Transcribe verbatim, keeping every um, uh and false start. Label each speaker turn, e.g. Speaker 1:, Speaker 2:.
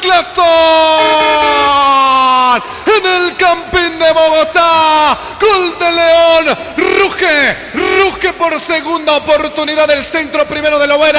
Speaker 1: Clapton en el Campín de Bogotá. Gol de León. Ruge, ruge por segunda oportunidad el centro primero de Lovera.